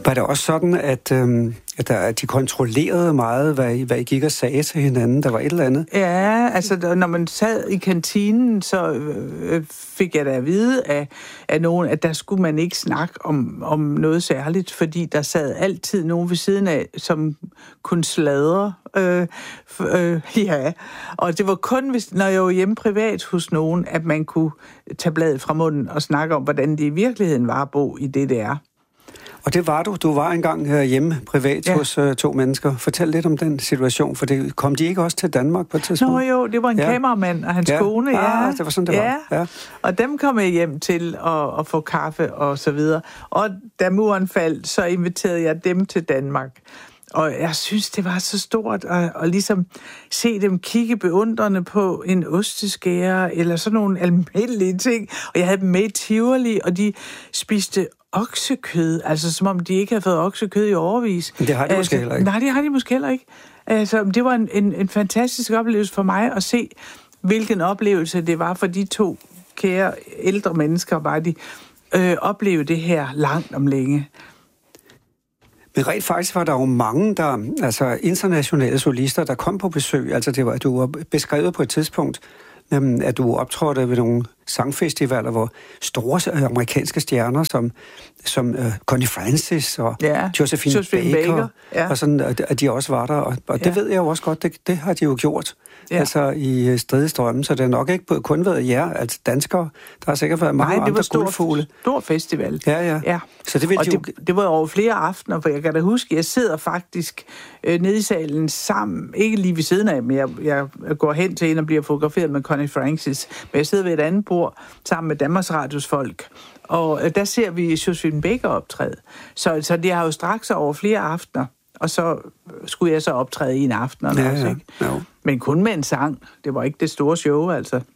Var det også sådan, at de kontrollerede meget, hvad I gik og sagde til hinanden? Der var et eller andet? Ja, altså når man sad i kantinen, så fik jeg da at vide af nogen, at der skulle man ikke snakke om noget særligt, fordi der sad altid nogen ved siden af, som kunne sladre. Ja, og det var kun, når jeg var hjemme privat hos nogen, at man kunne tage bladet fra munden og snakke om, hvordan det i virkeligheden var at bo i DDR. Og det var du. Du var engang hjemme privat hos to mennesker. Fortæl lidt om den situation, for det kom de ikke også til Danmark på et tidspunkt? Nå jo, det var en kameramand og hans kone. Ja, det var sådan, det var. Ja. Og dem kom jeg hjem til at få kaffe og så videre. Og da muren faldt, så inviterede jeg dem til Danmark. Og jeg synes, det var så stort at ligesom se dem kigge beundrende på en osteskærer eller sådan nogle almindelige ting. Og jeg havde dem med i Tivoli, og de spiste oksekød, altså som om de ikke havde fået oksekød i årevis. Det har de måske heller ikke. Nej, det har de måske heller ikke. Altså, det var en fantastisk oplevelse for mig at se, hvilken oplevelse det var for de to kære ældre mennesker, bare de oplevede det her langt om længe. Men rent faktisk var der jo mange, altså internationale solister, der kom på besøg. Altså du var beskrevet på et tidspunkt, at du optrådte ved nogle sangfestivaler, hvor store amerikanske stjerner, som Connie Francis og Josephine Baker. Og sådan, at de også var der. Og det ved jeg jo også godt, det har de jo gjort. Ja. Altså i stridestrømmen, så det har nok ikke kun været altså danskere. Der har sikkert været mange andre guldfugle. Stor festival. Ja. Så det det var over flere aftener, for jeg kan da huske, jeg sidder faktisk nede i salen sammen, ikke lige ved siden af, men jeg går hen til en og bliver fotograferet med Connie Francis, men jeg sidder ved et andet bord sammen med Danmarks Radios folk. Og der ser vi Josephine Baker optræde. Så det har jo straks over flere aftener. Og så skulle jeg så optræde i en aften også, ikke? No. Men kun med en sang. Det var ikke det store show, altså.